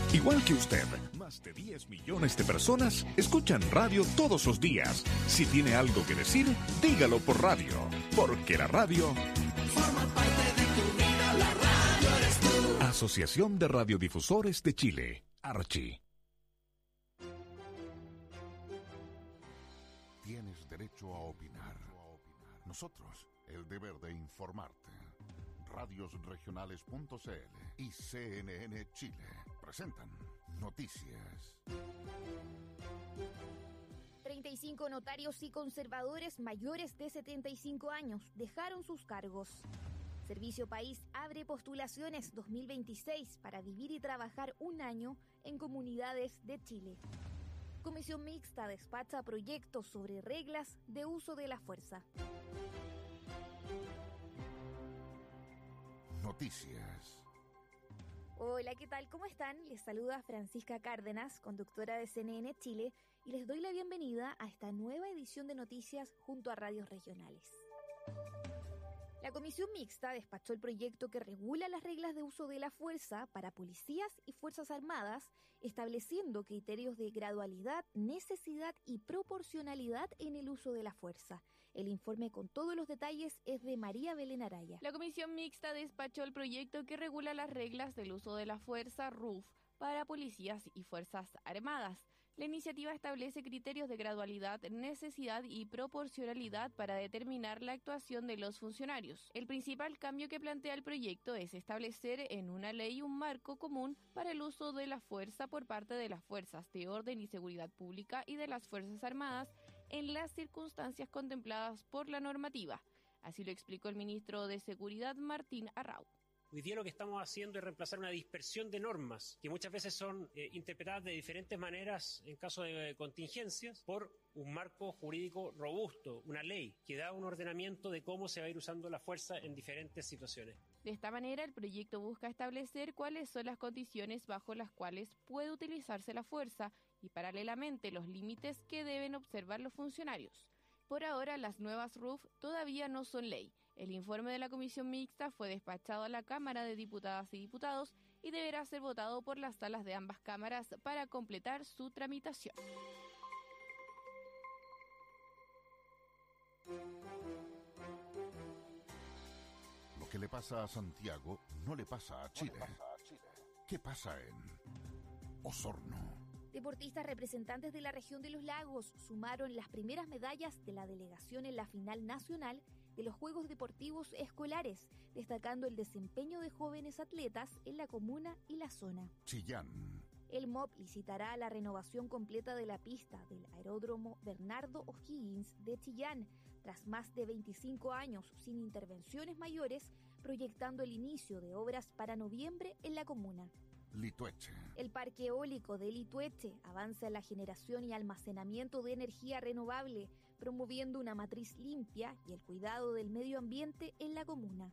Igual que usted, más de 10 millones de personas escuchan radio todos los días. Si tiene algo que decir, dígalo por radio, porque la radio forma parte de tu vida, la radio eres tú. Asociación de Radiodifusores de Chile, Archi. Tienes derecho a opinar. Nosotros, el deber de informarte. Radiosregionales.cl y CNN Chile presentan Noticias. 35 notarios y conservadores mayores de 75 años dejaron sus cargos. Servicio País abre postulaciones 2026 para vivir y trabajar un año en comunidades de Chile. Comisión Mixta despacha proyectos sobre reglas de uso de la fuerza. Noticias. Hola, ¿qué tal? ¿Cómo están? Les saluda Francisca Cárdenas, conductora de CNN Chile, y les doy la bienvenida a esta nueva edición de noticias junto a radios regionales. La Comisión Mixta despachó el proyecto que regula las reglas de uso de la fuerza para policías y fuerzas armadas, estableciendo criterios de gradualidad, necesidad y proporcionalidad en el uso de la fuerza. El informe con todos los detalles es de María Belén Araya. La Comisión Mixta despachó el proyecto que regula las reglas del uso de la fuerza RUF para policías y fuerzas armadas. La iniciativa establece criterios de gradualidad, necesidad y proporcionalidad para determinar la actuación de los funcionarios. El principal cambio que plantea el proyecto es establecer en una ley un marco común para el uso de la fuerza por parte de las fuerzas de orden y seguridad pública y de las Fuerzas Armadas en las circunstancias contempladas por la normativa. Así lo explicó el ministro de Seguridad, Martín Arrau. Hoy día lo que estamos haciendo es reemplazar una dispersión de normas que muchas veces son interpretadas de diferentes maneras en caso de contingencias por un marco jurídico robusto, una ley que da un ordenamiento de cómo se va a ir usando la fuerza en diferentes situaciones. De esta manera, el proyecto busca establecer cuáles son las condiciones bajo las cuales puede utilizarse la fuerza y, paralelamente, los límites que deben observar los funcionarios. Por ahora, las nuevas RUF todavía no son ley. El informe de la Comisión Mixta fue despachado a la Cámara de Diputadas y Diputados y deberá ser votado por las salas de ambas cámaras para completar su tramitación. Lo que le pasa a Santiago no le pasa a Chile. ¿Qué pasa en Osorno? Deportistas representantes de la región de los lagos sumaron las primeras medallas de la delegación en la final nacional de los Juegos Deportivos Escolares, destacando el desempeño de jóvenes atletas en la comuna y la zona. Chillán. El MOP licitará la renovación completa de la pista del aeródromo Bernardo O'Higgins de Chillán, tras más de 25 años sin intervenciones mayores, proyectando el inicio de obras para noviembre en la comuna. Litueche. El parque eólico de Litueche avanza en la generación y almacenamiento de energía renovable, promoviendo una matriz limpia y el cuidado del medio ambiente en la comuna.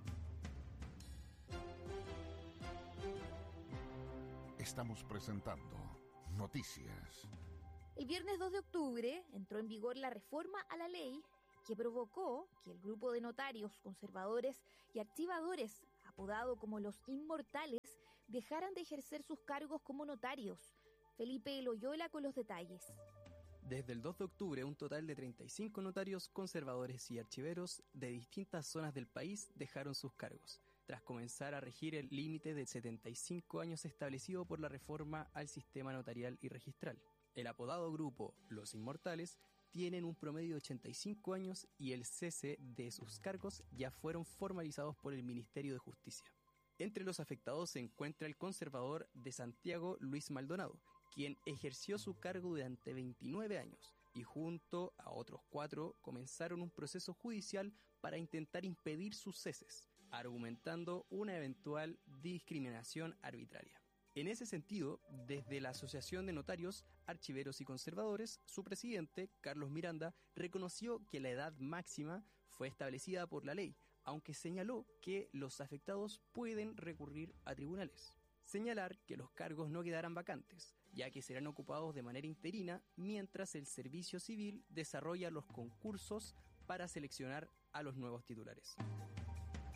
Estamos presentando Noticias. El viernes 2 de octubre entró en vigor la reforma a la ley que provocó que el grupo de notarios, conservadores y archivadores, apodado como los inmortales, dejaran de ejercer sus cargos como notarios. Felipe Loyola con los detalles. Desde el 2 de octubre, un total de 35 notarios, conservadores y archiveros de distintas zonas del país dejaron sus cargos, tras comenzar a regir el límite de 75 años establecido por la reforma al sistema notarial y registral. El apodado grupo Los Inmortales tienen un promedio de 85 años y el cese de sus cargos ya fueron formalizados por el Ministerio de Justicia. Entre los afectados se encuentra el conservador de Santiago, Luis Maldonado, quien ejerció su cargo durante 29 años y junto a otros 4 comenzaron un proceso judicial para intentar impedir sus ceses, argumentando una eventual discriminación arbitraria. En ese sentido, desde la Asociación de Notarios, Archiveros y Conservadores, su presidente, Carlos Miranda, reconoció que la edad máxima fue establecida por la ley, aunque señaló que los afectados pueden recurrir a tribunales. Señalar que los cargos no quedarán vacantes, ya que serán ocupados de manera interina mientras el Servicio Civil desarrolla los concursos para seleccionar a los nuevos titulares.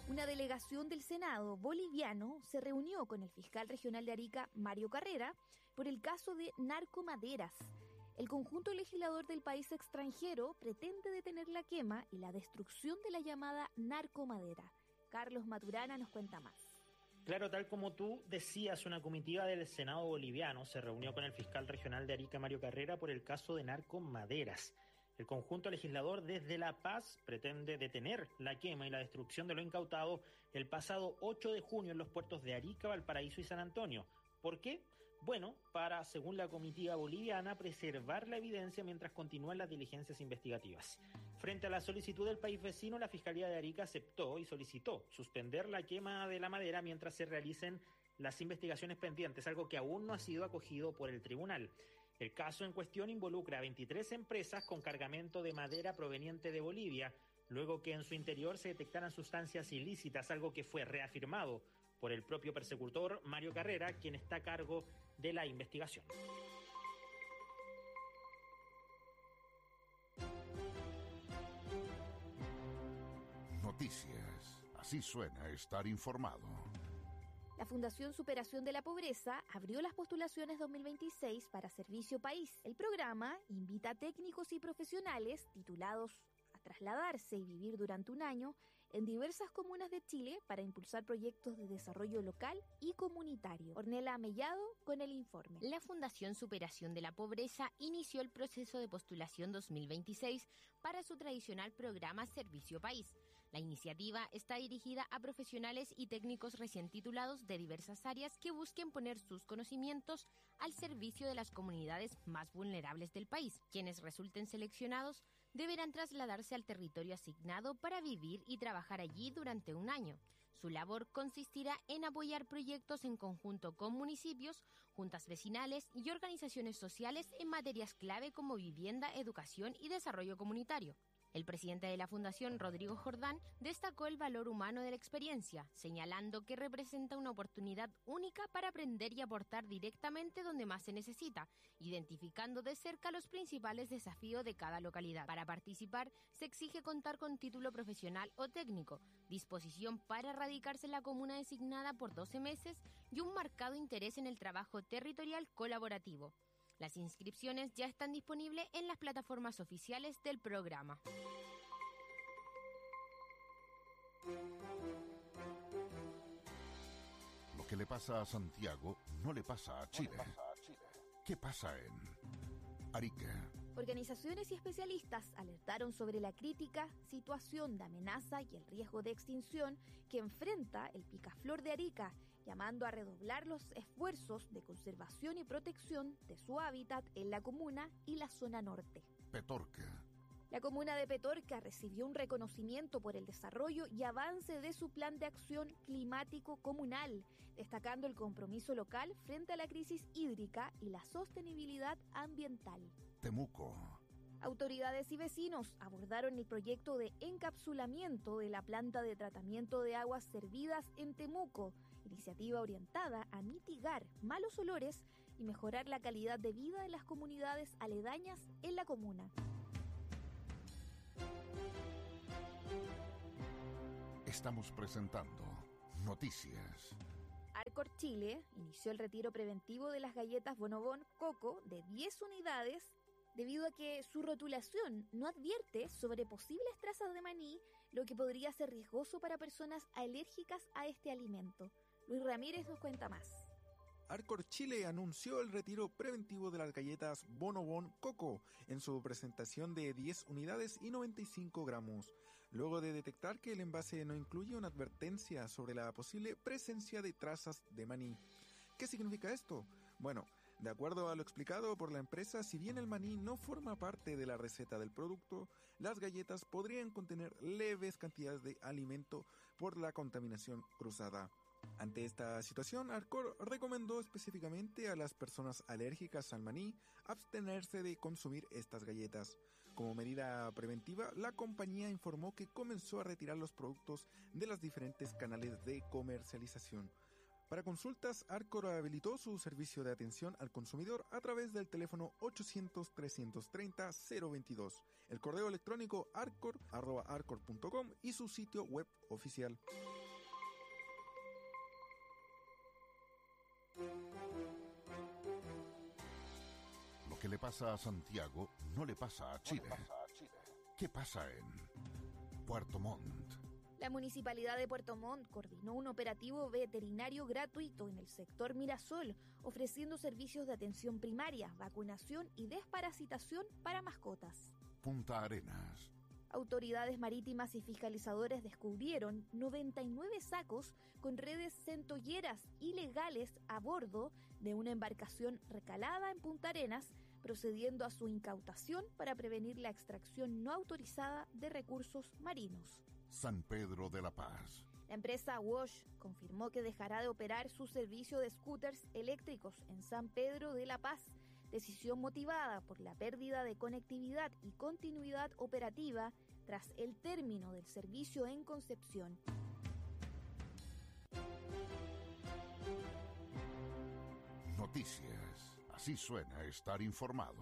Una delegación del Senado boliviano se reunió con el fiscal regional de Arica, Mario Carrera, por el caso de narcomaderas. El conjunto legislador del país extranjero pretende detener la quema y la destrucción de la llamada narcomadera. Carlos Maturana nos cuenta más. Claro, tal como tú decías, una comitiva del Senado boliviano se reunió con el fiscal regional de Arica, Mario Carrera, por el caso de narcomaderas. El conjunto legislador desde La Paz pretende detener la quema y la destrucción de lo incautado el pasado 8 de junio en los puertos de Arica, Valparaíso y San Antonio. ¿Por qué? Bueno, para, según la comitiva boliviana, preservar la evidencia mientras continúan las diligencias investigativas. Frente a la solicitud del país vecino, la Fiscalía de Arica aceptó y solicitó suspender la quema de la madera mientras se realicen las investigaciones pendientes, algo que aún no ha sido acogido por el tribunal. El caso en cuestión involucra a 23 empresas con cargamento de madera proveniente de Bolivia, luego que en su interior se detectaran sustancias ilícitas, algo que fue reafirmado por el propio persecutor Mario Carrera, quien está a cargo de la investigación. Noticias. Así suena estar informado. La Fundación Superación de la Pobreza abrió las postulaciones 2026 para Servicio País. El programa invita a técnicos y profesionales titulados a trasladarse y vivir durante un año en diversas comunas de Chile para impulsar proyectos de desarrollo local y comunitario. Ornella Mellado con el informe. La Fundación Superación de la Pobreza inició el proceso de postulación 2026 para su tradicional programa Servicio País. La iniciativa está dirigida a profesionales y técnicos recién titulados de diversas áreas que busquen poner sus conocimientos al servicio de las comunidades más vulnerables del país. Quienes resulten seleccionados deberán trasladarse al territorio asignado para vivir y trabajar allí durante un año. Su labor consistirá en apoyar proyectos en conjunto con municipios, juntas vecinales y organizaciones sociales en materias clave como vivienda, educación y desarrollo comunitario. El presidente de la Fundación, Rodrigo Jordán, destacó el valor humano de la experiencia, señalando que representa una oportunidad única para aprender y aportar directamente donde más se necesita, identificando de cerca los principales desafíos de cada localidad. Para participar, se exige contar con título profesional o técnico, disposición para radicarse en la comuna designada por 12 meses y un marcado interés en el trabajo territorial colaborativo. Las inscripciones ya están disponibles en las plataformas oficiales del programa. Lo que le pasa a Santiago no le pasa a Chile. ¿Qué pasa en Arica? Organizaciones y especialistas alertaron sobre la crítica situación de amenaza y el riesgo de extinción que enfrenta el picaflor de Arica, llamando a redoblar los esfuerzos de conservación y protección de su hábitat en la comuna y la zona norte. Petorca. La comuna de Petorca recibió un reconocimiento por el desarrollo y avance de su plan de acción climático comunal, destacando el compromiso local frente a la crisis hídrica y la sostenibilidad ambiental. Temuco. Autoridades y vecinos abordaron el proyecto de encapsulamiento de la planta de tratamiento de aguas servidas en Temuco, iniciativa orientada a mitigar malos olores y mejorar la calidad de vida en las comunidades aledañas en la comuna. Estamos presentando Noticias. Arcor Chile inició el retiro preventivo de las galletas Bonobón Coco de 10 unidades debido a que su rotulación no advierte sobre posibles trazas de maní, lo que podría ser riesgoso para personas alérgicas a este alimento. Luis Ramírez nos cuenta más. Arcor Chile anunció el retiro preventivo de las galletas Bonobón Coco en su presentación de 10 unidades y 95 gramos, luego de detectar que el envase no incluye una advertencia sobre la posible presencia de trazas de maní. ¿Qué significa esto? Bueno, de acuerdo a lo explicado por la empresa, si bien el maní no forma parte de la receta del producto, las galletas podrían contener leves cantidades de alimento por la contaminación cruzada. Ante esta situación, Arcor recomendó específicamente a las personas alérgicas al maní abstenerse de consumir estas galletas. Como medida preventiva, la compañía informó que comenzó a retirar los productos de los diferentes canales de comercialización. Para consultas, Arcor habilitó su servicio de atención al consumidor a través del teléfono 800-330-022, el correo electrónico arcor@arcor.com y su sitio web oficial. Lo que le pasa a Santiago no le pasa a Chile. ¿Qué pasa en Puerto Montt? La Municipalidad de Puerto Montt coordinó un operativo veterinario gratuito en el sector Mirasol, ofreciendo servicios de atención primaria, vacunación y desparasitación para mascotas. Punta Arenas. Autoridades marítimas y fiscalizadores descubrieron 99 sacos con redes centolleras ilegales a bordo de una embarcación recalada en Punta Arenas, procediendo a su incautación para prevenir la extracción no autorizada de recursos marinos. San Pedro de la Paz. La empresa Wash confirmó que dejará de operar su servicio de scooters eléctricos en San Pedro de la Paz, decisión motivada por la pérdida de conectividad y continuidad operativa tras el término del servicio en Concepción. Noticias. Así suena estar informado.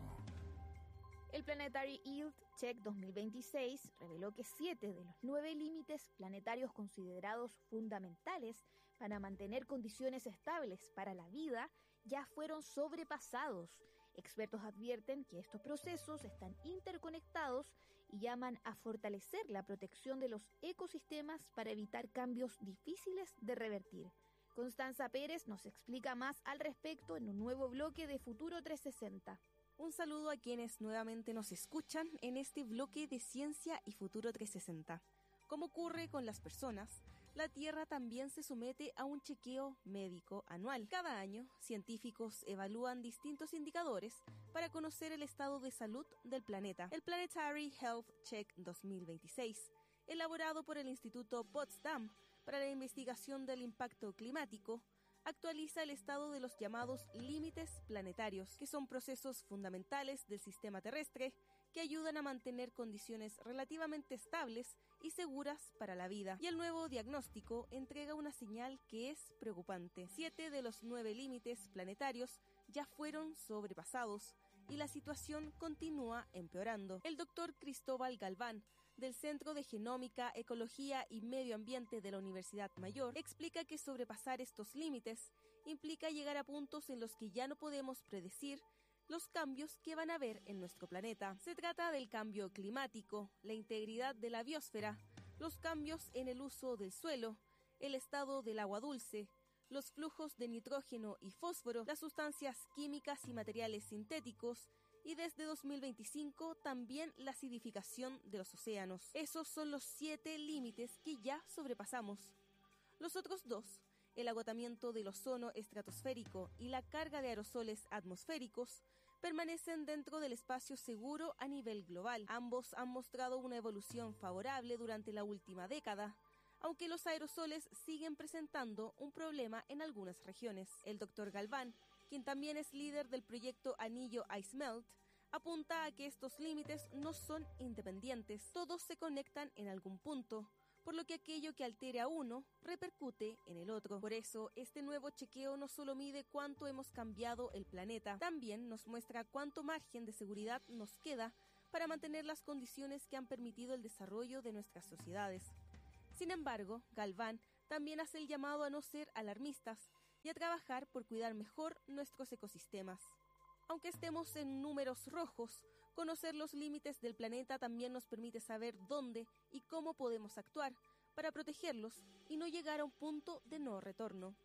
El Planetary Yield Check 2026 reveló que 7 de los 9 límites planetarios considerados fundamentales para mantener condiciones estables para la vida ya fueron sobrepasados. Expertos advierten que estos procesos están interconectados y llaman a fortalecer la protección de los ecosistemas para evitar cambios difíciles de revertir. Constanza Pérez nos explica más al respecto en un nuevo bloque de Futuro 360. Un saludo a quienes nuevamente nos escuchan en este bloque de Ciencia y Futuro 360. Como ocurre con las personas, la Tierra también se somete a un chequeo médico anual. Cada año, científicos evalúan distintos indicadores para conocer el estado de salud del planeta. El Planetary Health Check 2026, elaborado por el Instituto Potsdam para la investigación del impacto climático, actualiza el estado de los llamados límites planetarios, que son procesos fundamentales del sistema terrestre que ayudan a mantener condiciones relativamente estables y seguras para la vida. Y el nuevo diagnóstico entrega una señal que es preocupante. 7 de los 9 límites planetarios ya fueron sobrepasados y la situación continúa empeorando. El doctor Cristóbal Galván, del Centro de Genómica, Ecología y Medio Ambiente de la Universidad Mayor, explica que sobrepasar estos límites implica llegar a puntos en los que ya no podemos predecir los cambios que van a haber en nuestro planeta. Se trata del cambio climático, la integridad de la biosfera, los cambios en el uso del suelo, el estado del agua dulce, los flujos de nitrógeno y fósforo, las sustancias químicas y materiales sintéticos, y desde 2025 también la acidificación de los océanos. Esos son los 7 límites que ya sobrepasamos. Los otros 2, el agotamiento del ozono estratosférico y la carga de aerosoles atmosféricos, permanecen dentro del espacio seguro a nivel global. Ambos han mostrado una evolución favorable durante la última década, aunque los aerosoles siguen presentando un problema en algunas regiones. El Dr. Galván, quien también es líder del proyecto Anillo Ice Melt, apunta a que estos límites no son independientes, todos se conectan en algún punto, por lo que aquello que altere a uno repercute en el otro. Por eso, este nuevo chequeo no solo mide cuánto hemos cambiado el planeta, también nos muestra cuánto margen de seguridad nos queda para mantener las condiciones que han permitido el desarrollo de nuestras sociedades. Sin embargo, Galván también hace el llamado a no ser alarmistas y a trabajar por cuidar mejor nuestros ecosistemas. Aunque estemos en números rojos, conocer los límites del planeta también nos permite saber dónde y cómo podemos actuar para protegerlos y no llegar a un punto de no retorno.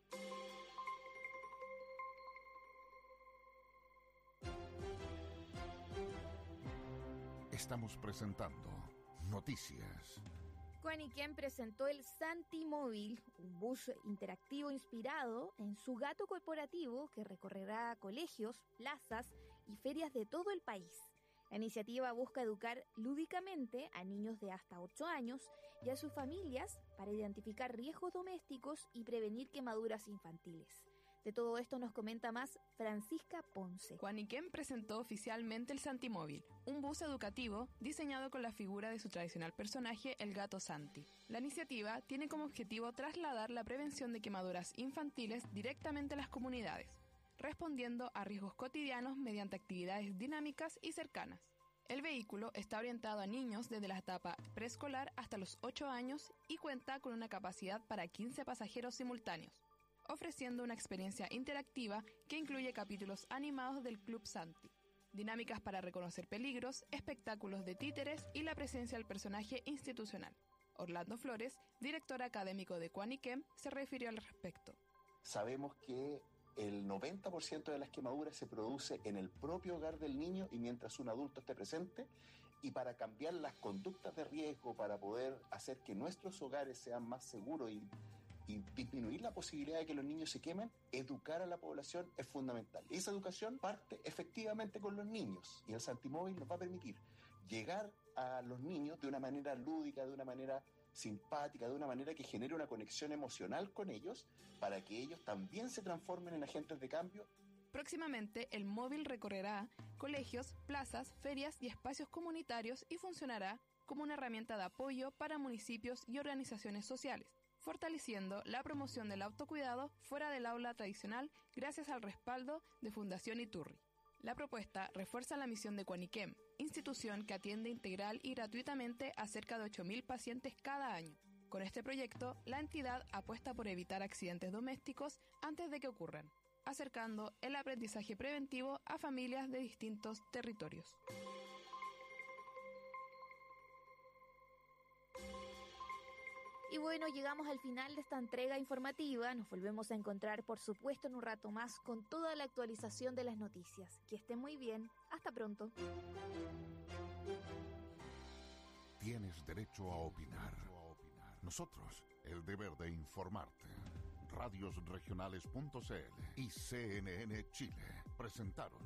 Estamos presentando Noticias. Quaniquén presentó el Santimóvil, un bus interactivo inspirado en su gato corporativo que recorrerá colegios, plazas y ferias de todo el país. La iniciativa busca educar lúdicamente a niños de hasta 8 años y a sus familias para identificar riesgos domésticos y prevenir quemaduras infantiles. De todo esto nos comenta más Francisca Ponce. Quaniquem presentó oficialmente el Santimóvil, un bus educativo diseñado con la figura de su tradicional personaje, el gato Santi. La iniciativa tiene como objetivo trasladar la prevención de quemaduras infantiles directamente a las comunidades, respondiendo a riesgos cotidianos mediante actividades dinámicas y cercanas. El vehículo está orientado a niños desde la etapa preescolar hasta los 8 años y cuenta con una capacidad para 15 pasajeros simultáneos, ofreciendo una experiencia interactiva que incluye capítulos animados del Club Santi, dinámicas para reconocer peligros, espectáculos de títeres y la presencia del personaje institucional. Orlando Flores, director académico de Quaniquem, se refirió al respecto. Sabemos que el 90% de las quemaduras se produce en el propio hogar del niño y mientras un adulto esté presente, y para cambiar las conductas de riesgo, para poder hacer que nuestros hogares sean más seguros y disminuir la posibilidad de que los niños se quemen, educar a la población es fundamental. Y esa educación parte efectivamente con los niños, y el Santimóvil nos va a permitir llegar a los niños de una manera lúdica, de una manera simpática, de una manera que genere una conexión emocional con ellos, para que ellos también se transformen en agentes de cambio. Próximamente, el móvil recorrerá colegios, plazas, ferias y espacios comunitarios y funcionará como una herramienta de apoyo para municipios y organizaciones sociales, fortaleciendo la promoción del autocuidado fuera del aula tradicional gracias al respaldo de Fundación Iturri. La propuesta refuerza la misión de Quaniquem, institución que atiende integral y gratuitamente a cerca de 8.000 pacientes cada año. Con este proyecto, la entidad apuesta por evitar accidentes domésticos antes de que ocurran, acercando el aprendizaje preventivo a familias de distintos territorios. Y bueno, llegamos al final de esta entrega informativa. Nos volvemos a encontrar, por supuesto, en un rato más con toda la actualización de las noticias. Que estén muy bien. Hasta pronto. Tienes derecho a opinar. Nosotros, el deber de informarte. Radiosregionales.cl y CNN Chile presentaron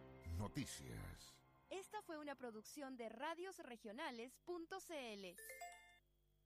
Noticias. Esta fue una producción de radiosregionales.cl.